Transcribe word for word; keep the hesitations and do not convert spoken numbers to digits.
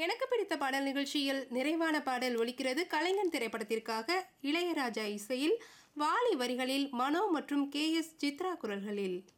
எனக்கு பிடித்த பாடல் நிகழ்ச்சியில் நிறைவான பாடல் ஒலிக்கிறது. கலைஞன் திரைப்படத்திற்காக இளையராஜா இசையில், வாலி வரிகளில், மனோ மற்றும் கே எஸ் சித்ரா குரல்களில்.